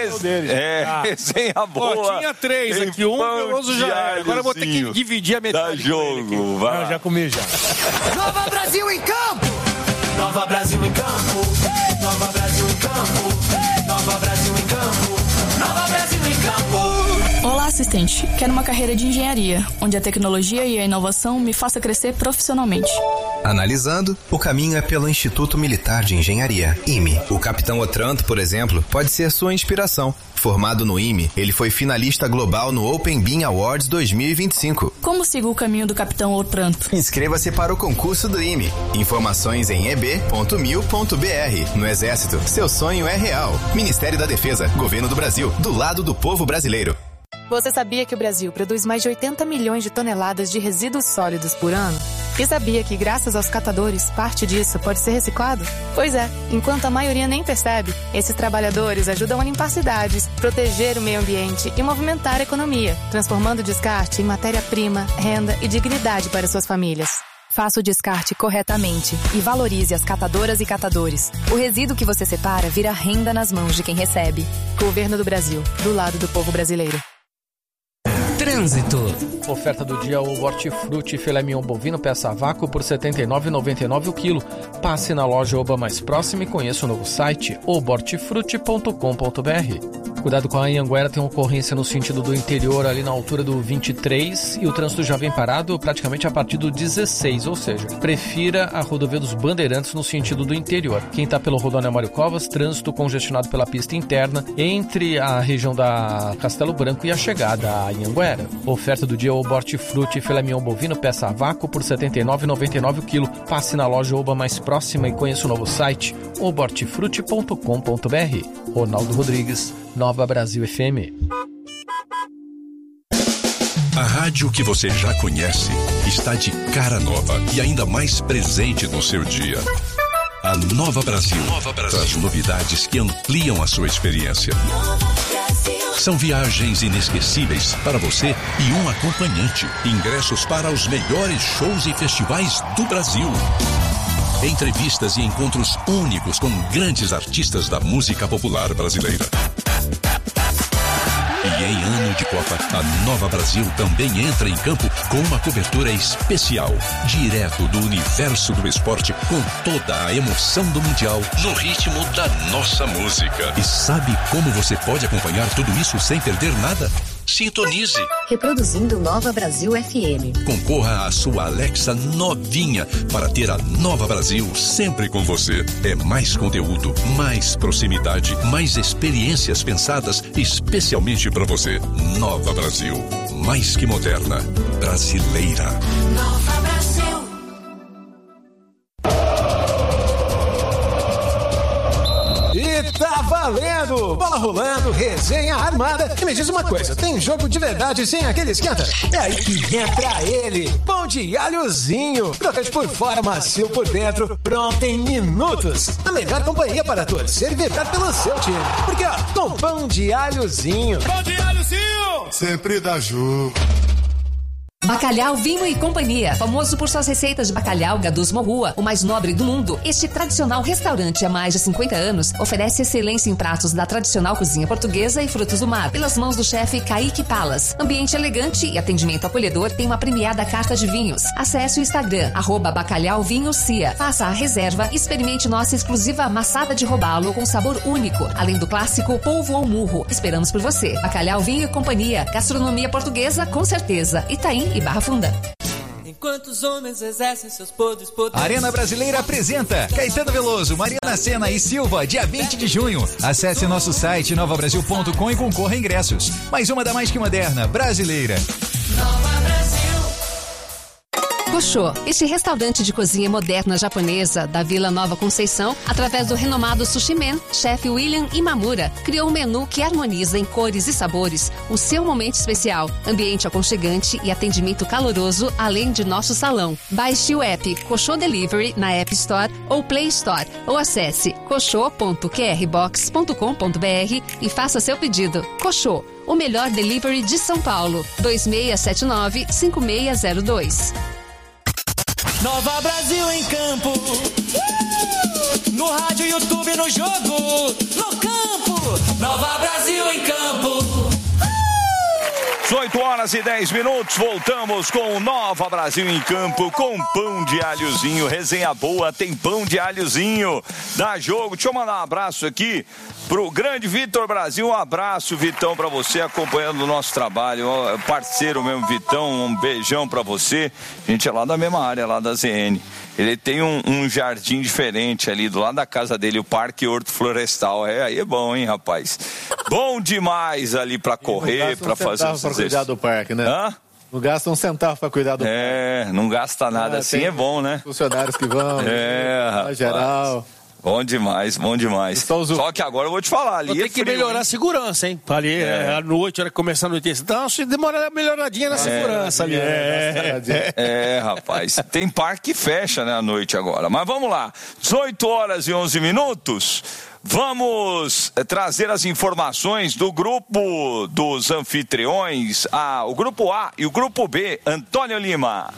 Resenha boa. Tinha 3 aqui, o Veloso já era. Agora eu vou ter que dividir a metade. Dá jogo, vai. Não, já comi já. Nova Brasil em campo! Nova Brasil em campo! Nova Brasil em campo! Nova Brasil em campo! Nova Brasil em campo! Olá, assistente. Quero uma carreira de engenharia, onde a tecnologia e a inovação me faça crescer profissionalmente. Analisando, o caminho é pelo Instituto Militar de Engenharia, IME. O Capitão Otranto, por exemplo, pode ser sua inspiração. Formado no IME, ele foi finalista global no Open Bean Awards 2025. Como sigo o caminho do Capitão Otranto? Inscreva-se para o concurso do IME. Informações em eb.mil.br. No Exército, seu sonho é real. Ministério da Defesa, Governo do Brasil, do lado do povo brasileiro. Você sabia que o Brasil produz mais de 80 milhões de toneladas de resíduos sólidos por ano? E sabia que, graças aos catadores, parte disso pode ser reciclado? Pois é, enquanto a maioria nem percebe, esses trabalhadores ajudam a limpar cidades, proteger o meio ambiente e movimentar a economia, transformando o descarte em matéria-prima, renda e dignidade para suas famílias. Faça o descarte corretamente e valorize as catadoras e catadores. O resíduo que você separa vira renda nas mãos de quem recebe. Governo do Brasil, do lado do povo brasileiro. Trânsito. Oferta do dia: o hortifruti filé mignon bovino peça a vácuo por R$ 79,99 o quilo. Passe na loja Oba mais próxima e conheça o novo site obortifruti.com.br. Cuidado com a Anhanguera, tem uma ocorrência no sentido do interior ali na altura do 23 e o trânsito já vem parado praticamente a partir do 16, ou seja, prefira a rodovia dos Bandeirantes no sentido do interior. Quem está pelo Rodovia Mário Covas, trânsito congestionado pela pista interna entre a região da Castelo Branco e a chegada a Anhanguera. Oferta do dia: o hortifruti filé mignon bovino peça a vácuo por R$ 79,99 o quilo. Passe na loja Oba mais próxima e conheça o novo site obortifruti.com.br. Ronaldo Rodrigues, Nova Brasil FM. A rádio que você já conhece está de cara nova e ainda mais presente no seu dia. A Nova Brasil, traz novidades que ampliam a sua experiência. São viagens inesquecíveis para você e um acompanhante. Ingressos para os melhores shows e festivais do Brasil. Entrevistas e encontros únicos com grandes artistas da música popular brasileira. E em ano de Copa, a Nova Brasil também entra em campo com uma cobertura especial, direto do universo do esporte, com toda a emoção do Mundial, no ritmo da nossa música. E sabe como você pode acompanhar tudo isso sem perder nada? Sintonize. Reproduzindo Nova Brasil FM. Concorra à sua Alexa novinha para ter a Nova Brasil sempre com você. É mais conteúdo, mais proximidade, mais experiências pensadas especialmente para você. Nova Brasil, mais que moderna, brasileira. Nova Brasil. E tá valendo! Bola rolando, resenha armada. E me diz uma coisa, tem jogo de verdade sem aquele esquenta? É aí que entra ele, pão de alhozinho. Crocante por fora, macio por dentro, pronto em minutos. A melhor companhia para torcer e vibrar pelo seu time. Porque ó, com pão de alhozinho. Pão de alhozinho! Sempre dá jogo. Bacalhau Vinho e Companhia, famoso por suas receitas de bacalhau Gadus Morrua, o mais nobre do mundo. Este tradicional restaurante há mais de 50 anos oferece excelência em pratos da tradicional cozinha portuguesa e frutos do mar, pelas mãos do chefe Kaique Palas. Ambiente elegante e atendimento acolhedor, tem uma premiada carta de vinhos. Acesse o Instagram, @bacalhauvinhocia. Faça a reserva e experimente nossa exclusiva amassada de robalo com sabor único, além do clássico polvo ou murro. Esperamos por você. Bacalhau Vinho e Companhia, gastronomia portuguesa com certeza. Itaim e Barra Funda. Enquanto os homens exercem seus poderes. Arena Brasileira apresenta Caetano Veloso, Mariana Sena e Silva, dia 20 de junho. Acesse nosso site novabrasil.com e concorra a ingressos. Mais uma da mais que moderna, brasileira. Nova Brasil. Koshô, este restaurante de cozinha moderna japonesa da Vila Nova Conceição, através do renomado Sushi Man, chefe William Imamura, criou um menu que harmoniza em cores e sabores o seu momento especial, ambiente aconchegante e atendimento caloroso, além de nosso salão. Baixe o app Koshô Delivery na App Store ou Play Store, ou acesse koshô.qrbox.com.br e faça seu pedido. Koshô, o melhor delivery de São Paulo. 2679-5602. Nova Brasil em campo. No rádio, YouTube, no jogo, no campo. Nova Brasil em campo. 18h10, voltamos com o Nova Brasil em campo, com pão de alhozinho, resenha boa, tem pão de alhozinho, dá jogo. Deixa eu mandar um abraço aqui pro grande Vitor Brasil, um abraço, Vitão, pra você, acompanhando o nosso trabalho, parceiro mesmo, Vitão, um beijão pra você. A gente é lá da mesma área, lá da ZN. Ele tem um jardim diferente ali do lado da casa dele, o Parque Horto Florestal. Aí é bom, hein, rapaz? Bom demais ali pra correr, pra fazer os pra cuidar do parque, né? Hã? Não gasta um centavo pra cuidar do parque. Não gasta nada assim, é bom, né? Funcionários que vão, na geral. Bom demais, bom demais. Só que agora eu vou te falar, ali tem que melhorar a segurança, hein? Ali, à noite, hora que começa a anoitecer. Então, se demorar uma melhoradinha na segurança ali. Rapaz. Tem parque que fecha, né, à noite agora. Mas vamos lá. 18h11. Vamos trazer as informações do grupo dos anfitriões, o grupo A e o grupo B. Antônio Lima.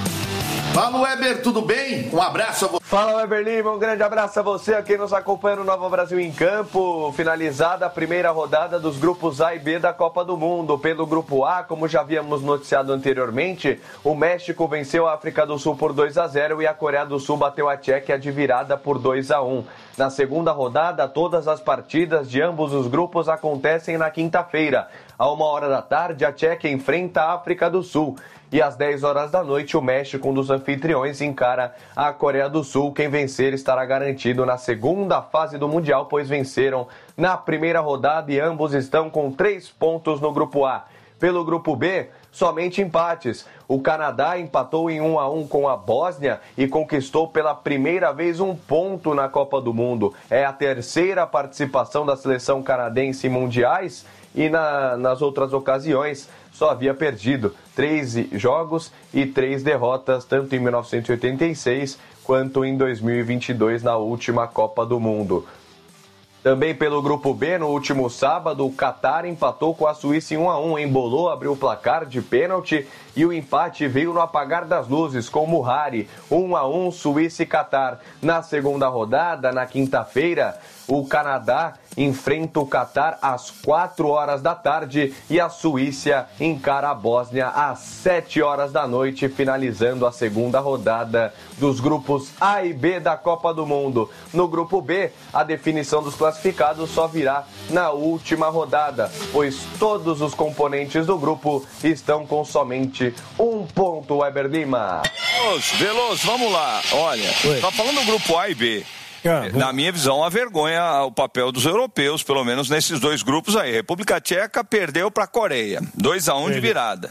Fala, Weber, tudo bem? Um abraço a você. Fala, Weber Lima, um grande abraço a você, a quem nos acompanha no Nova Brasil em Campo. Finalizada a primeira rodada dos grupos A e B da Copa do Mundo. Pelo grupo A, como já havíamos noticiado anteriormente, o México venceu a África do Sul por 2-0 e a Coreia do Sul bateu a Tchequia de virada por 2-1. Na segunda rodada, todas as partidas de ambos os grupos acontecem na quinta-feira. À 1h da tarde, a Tchequia enfrenta a África do Sul. E às 10 horas da noite, o México, um dos anfitriões, encara a Coreia do Sul. Quem vencer estará garantido na segunda fase do Mundial, pois venceram na primeira rodada e ambos estão com 3 pontos no grupo A. Pelo grupo B, somente empates. O Canadá empatou em 1-1 com a Bósnia e conquistou pela primeira vez 1 ponto na Copa do Mundo. É a terceira participação da seleção canadense em mundiais e nas outras ocasiões só havia perdido 13 jogos e 3 derrotas, tanto em 1986 quanto em 2022 na última Copa do Mundo. Também pelo grupo B, no último sábado, o Catar empatou com a Suíça em 1-1, embolou, abriu o placar de pênalti e o empate veio no apagar das luzes com Muhari, 1-1, Suíça e Catar. Na segunda rodada, na quinta-feira, o Canadá enfrenta o Catar às 4 horas da tarde e a Suíça encara a Bósnia às 7 horas da noite, finalizando a segunda rodada dos grupos A e B da Copa do Mundo. No grupo B, a definição dos classificados só virá na última rodada, pois todos os componentes do grupo estão com somente 1 ponto, Weber Lima. Veloso, vamos lá. Olha, tá falando do grupo A e B. Na minha visão, a vergonha o papel dos europeus, pelo menos nesses 2 grupos aí. República Tcheca perdeu para a Coreia, 2-1 de virada.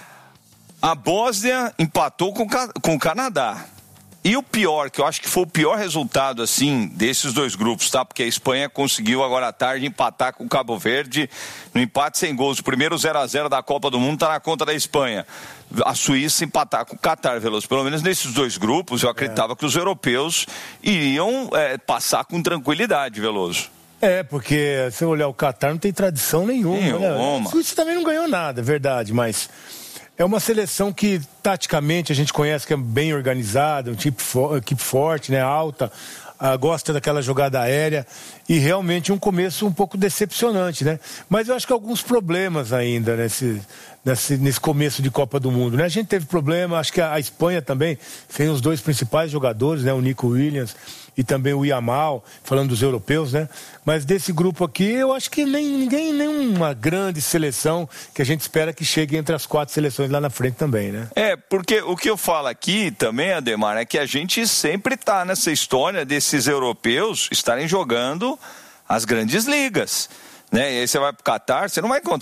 A Bósnia empatou com o Canadá. E o pior, que eu acho que foi o pior resultado, assim, desses 2 grupos, tá? Porque a Espanha conseguiu agora à tarde empatar com o Cabo Verde no empate sem gols. O primeiro 0-0 da Copa do Mundo tá na conta da Espanha. A Suíça empatar com o Catar, Veloso. Pelo menos nesses 2 grupos, eu acreditava que os europeus iriam passar com tranquilidade, Veloso. Porque se olhar o Catar não tem tradição nenhuma. Né? A Suíça também não ganhou nada, é verdade, mas é uma seleção que, taticamente, a gente conhece que é bem organizada, equipe forte, né, alta, gosta daquela jogada aérea e realmente um começo um pouco decepcionante, né? Mas eu acho que alguns problemas ainda nesse começo de Copa do Mundo, né? A gente teve problema, acho que a Espanha também tem os 2 principais jogadores, né? O Nico Williams e também o Yamal, falando dos europeus, né? Mas desse grupo aqui, eu acho que nenhuma grande seleção que a gente espera que chegue entre as 4 seleções lá na frente também, né? Porque o que eu falo aqui também, Ademar, é que a gente sempre tá nessa história desses europeus estarem jogando as grandes ligas, né? E aí você vai pro Catar, você não vai encontrar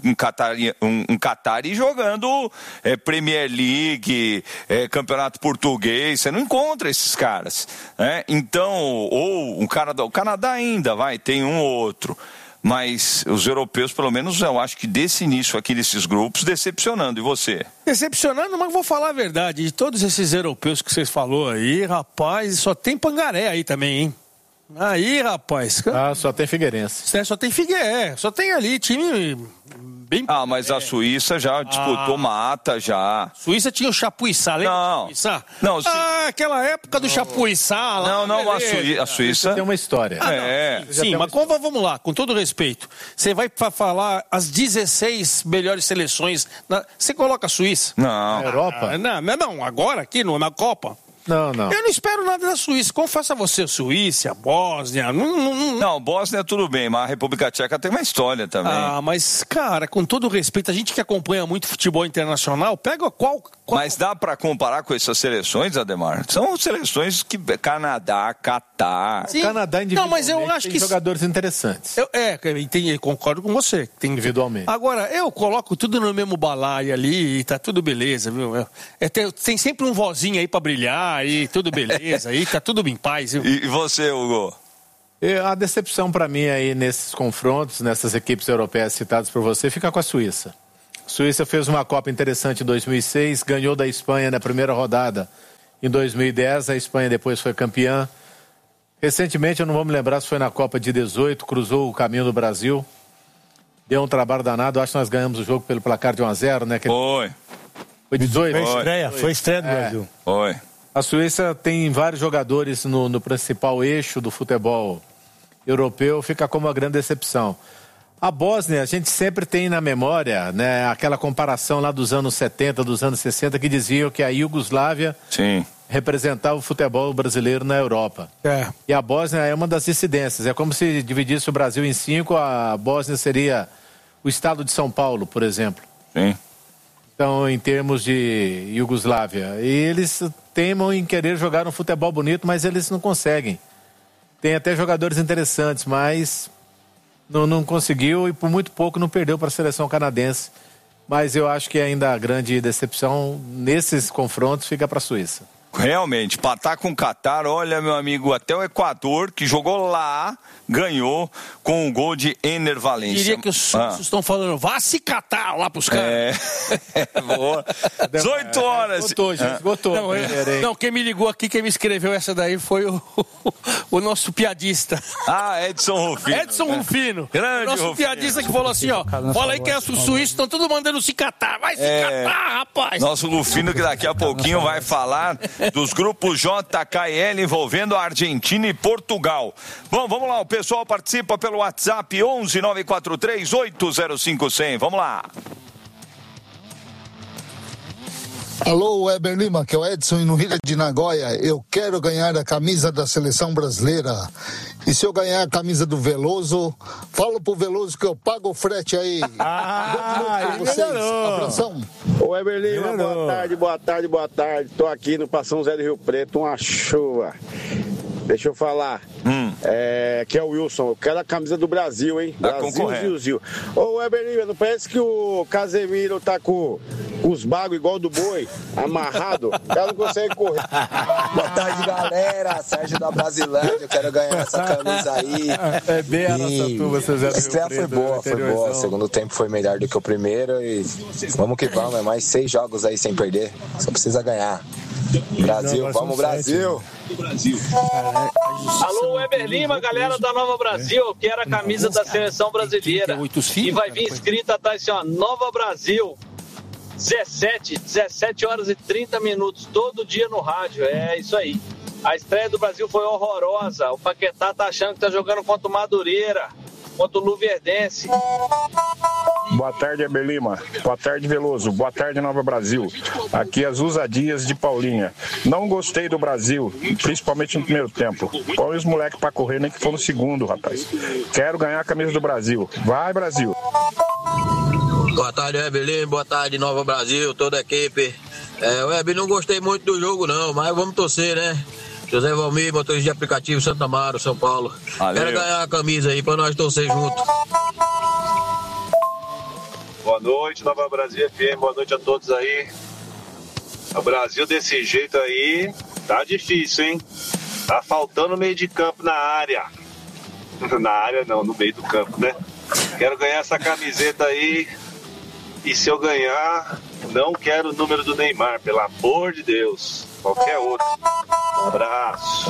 Qatari jogando Premier League, Campeonato Português. Você não encontra esses caras, né? Então, ou o Canadá ainda tem um ou outro. Mas os europeus, pelo menos, eu acho que desse início aqui desses grupos, decepcionando. E você? Decepcionando, mas vou falar a verdade. De todos esses europeus que vocês falou aí, rapaz, só tem Pangaré aí também, hein? Aí, rapaz. Só tem Figueirense. Só tem Figueirense. Só tem ali time bem... mas a Suíça já disputou mata, já. Suíça tinha o Chapuissat, lembra? Não. Aquela época do Chapuissat lá. Não, a Suíça tem uma história. Sim, mas vamos lá, com todo respeito. Você vai falar as 16 melhores seleções. Você coloca a Suíça? Não. Na Europa? Não, agora aqui na Copa. Não. Eu não espero nada da Suíça. Confesso a você, Suíça, Bósnia... Não, Bósnia tudo bem, mas a República Tcheca tem uma história também. Mas, cara, com todo respeito, a gente que acompanha muito futebol internacional, pega qual... Mas dá pra comparar com essas seleções, Ademar? São seleções que... Canadá, Catar... Sim. O Canadá individualmente mas eu acho tem jogadores interessantes. Eu concordo com você. Tem individualmente. Agora, eu coloco tudo no mesmo balaio ali e tá tudo beleza, viu? Tem sempre um vozinho aí pra brilhar. Aí, tudo beleza, aí tá tudo em paz. Viu? E você, Hugo? A decepção para mim aí nesses confrontos, nessas equipes europeias citadas por você, fica com a Suíça. A Suíça fez uma Copa interessante em 2006, ganhou da Espanha na primeira rodada em 2010, a Espanha depois foi campeã. Recentemente, eu não vou me lembrar se foi na Copa de 18, cruzou o caminho do Brasil, deu um trabalho danado, acho que nós ganhamos o jogo pelo placar de 1-0, né? Foi 18? Foi estreia do Brasil. Foi. A Suíça tem vários jogadores no principal eixo do futebol europeu, fica como uma grande decepção. A Bósnia, a gente sempre tem na memória, né, aquela comparação lá dos anos 70, dos anos 60, que diziam que a Iugoslávia representava o futebol brasileiro na Europa. E a Bósnia é uma das dissidências. É como se dividisse o Brasil em 5, a Bósnia seria o estado de São Paulo, por exemplo. Sim. Então, em termos de Iugoslávia. E eles teimam em querer jogar um futebol bonito, mas eles não conseguem. Tem até jogadores interessantes, mas não conseguiu e por muito pouco não perdeu para a seleção canadense. Mas eu acho que ainda a grande decepção nesses confrontos fica para a Suíça. Realmente, empatar com o Catar, olha, meu amigo, até o Equador, que jogou lá, ganhou com um gol de Ener Valencia. Diria que os suíços estão falando, vá se catar lá pros caras. Boa. 18 horas. Esgotou. Não, quem me ligou aqui, quem me escreveu essa daí foi o nosso piadista. Edson Rufino. Edson Rufino. Grande nosso Rufino. Piadista que falou assim, fala aí que os suíços estão todos mandando se catar. Vai se catar, rapaz. Nosso Rufino que daqui a pouquinho vai falar dos grupos J, K e L envolvendo a Argentina e Portugal. Bom, vamos lá, o pessoal participa pelo WhatsApp 11 943 805 100. Vamos lá. Alô, Weber Lima, que é o Edson no Rio de Nagoya. Eu quero ganhar a camisa da seleção brasileira. E se eu ganhar a camisa do Veloso, falo pro Veloso que eu pago o frete aí. Boa noite pra vocês. Abração. Ô, Weber Lima, boa tarde. Tô aqui no Passão Zé do Rio Preto, uma chuva. Deixa eu falar. Que é o Wilson. Eu quero a camisa do Brasil, hein? Brasil. Ô, Weber Lima, não parece que o Casemiro tá com os bagos igual do boi, amarrado? O cara não consegue correr. Boa tarde, galera. Sérgio da Brasilândia. Eu quero ganhar essa camisa aí. É bem a nossa turma, Zé do Rio A estreia foi boa. O segundo tempo foi melhor do que o primeiro e vamos que vamos. É mais 6 jogos aí sem perder. Só precisa ganhar. Brasil, vamos Brasil! Alô, Weber Lima, galera da Nova Brasil, eu quero a camisa da seleção brasileira. E vai vir escrita, tá assim, ó, Nova Brasil, 17 horas e 30 minutos, todo dia no rádio, é isso aí. A estreia do Brasil foi horrorosa, o Paquetá tá achando que tá jogando contra o Madureira, contra o Luverdense. Boa tarde, Weber Lima. Boa tarde, Veloso. Boa tarde, Nova Brasil. Aqui as Usadias de Paulinha. Não gostei do Brasil, principalmente no primeiro tempo. Põe os moleques pra correr, nem que for no segundo, rapaz. Quero ganhar a camisa do Brasil. Vai, Brasil. Boa tarde, Weber Lima. Boa tarde, Nova Brasil, toda a equipe. Weber, não gostei muito do jogo, não, mas vamos torcer, né? José Valmir, motorista de aplicativo Santa Amaro, São Paulo. Valeu. Quero ganhar a camisa aí pra nós torcer junto. Boa noite, Nova Brasil FM. Boa noite a todos aí. O Brasil desse jeito aí tá difícil, hein? Tá faltando meio de campo na área. Na área não, no meio do campo, né? Quero ganhar essa camiseta aí. E se eu ganhar, não quero o número do Neymar, pelo amor de Deus. Qualquer outro. Um abraço.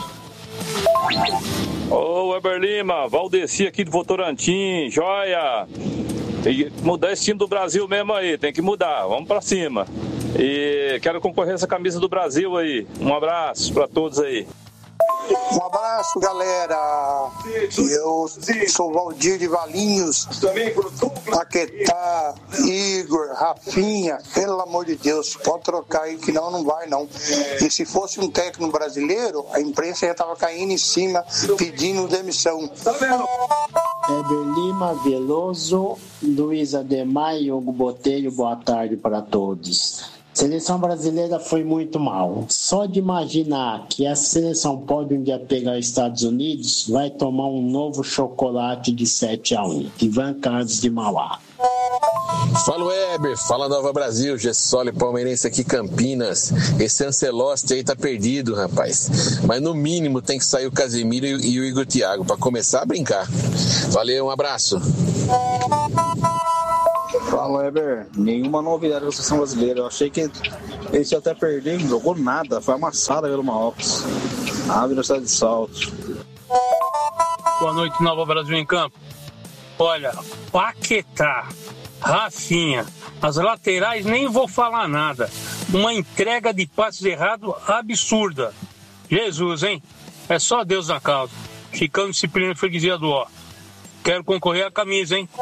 Ô, Weber Lima, Valdeci aqui do Votorantim, joia. Tem que mudar esse time do Brasil mesmo aí, tem que mudar, vamos pra cima. E quero concorrer a essa camisa do Brasil aí. Um abraço pra todos aí. Um abraço, galera. Eu sou Valdir de Valinhos, Paquetá, Igor, Rafinha. Pelo amor de Deus, pode trocar aí que não vai não. E se fosse um técnico brasileiro, a imprensa já estava caindo em cima pedindo demissão. Weber Lima, Veloso, Luiz Ademar e Hugo Botelho, boa tarde para todos. Seleção brasileira foi muito mal. Só de imaginar que a seleção pode um dia pegar os Estados Unidos, vai tomar um novo chocolate de 7-1. Ivan Carlos de Mauá. Fala Weber, fala Nova Brasil, Gessoli palmeirense aqui Campinas. Esse Ancelotti aí tá perdido, rapaz. Mas no mínimo tem que sair o Casemiro e o Igor Thiago pra começar a brincar. Valeu, um abraço. Fala, Weber. Nenhuma novidade da seleção brasileira. Eu achei que eles iam até perder, não jogou nada. Foi amassada pelo Marrocos. A Velocidade de Salto. Boa noite, Nova Brasil em Campo. Olha, Paquetá, Rafinha, as laterais nem vou falar nada. Uma entrega de passes errado absurda. Jesus, hein? É só Deus na causa. Chicão, disciplina e freguesia do ó. Quero concorrer à camisa, hein?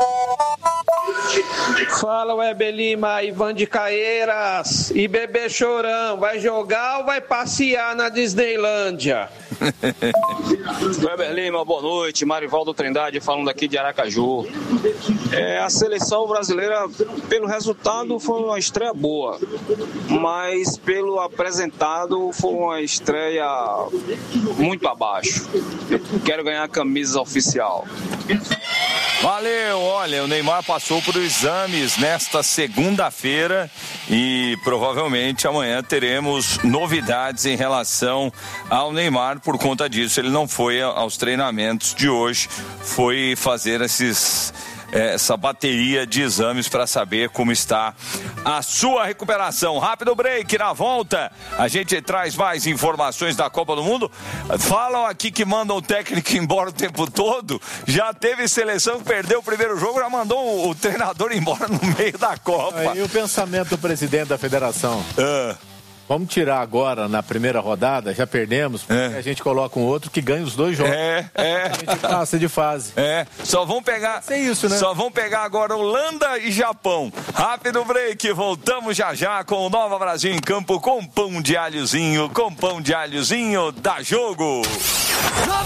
Fala, Weber Lima, Ivan de Caeiras. E Bebê Chorão, vai jogar ou vai passear na Disneylândia? Weber Lima, boa noite. Marivaldo Trindade falando aqui de Aracaju. A seleção brasileira, pelo resultado, foi uma estreia boa, mas pelo apresentado foi uma estreia muito abaixo. Eu quero ganhar a camisa oficial. Valeu, olha, o Neymar passou por exames nesta segunda-feira e provavelmente amanhã teremos novidades em relação ao Neymar. Por conta disso, ele não foi aos treinamentos de hoje, foi fazer essa bateria de exames para saber como está a sua recuperação. Rápido break, na volta a gente traz mais informações da Copa do Mundo. Falam aqui que mandam o técnico embora o tempo todo. Já teve seleção que perdeu o primeiro jogo, já mandou o treinador embora no meio da Copa. E o pensamento do presidente da federação? Vamos tirar agora na primeira rodada, já perdemos, porque a gente coloca um outro que ganha os dois jogos. A gente passa de fase. Só vão pegar. É isso, né? Só vão pegar agora Holanda e Japão. Rápido break, voltamos já com o Nova Brasil em Campo com pão de alhozinho, dá jogo.